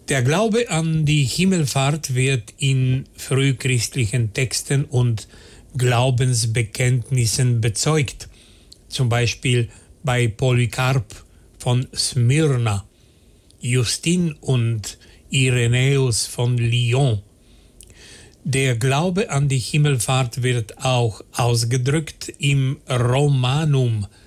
Der Glaube an die Himmelfahrt wird in frühchristlichen Texten und Glaubensbekenntnissen bezeugt, zum Beispiel bei Polycarp von Smyrna, Justin und Irenäus von Lyon. Der Glaube an die Himmelfahrt wird auch ausgedrückt im Romanum